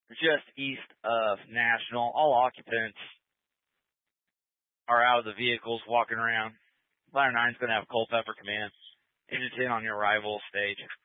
just east of National. All occupants are out of the vehicles walking around. Ladder 9's going to have Culpeper come in. Engine 10 on your arrival stage.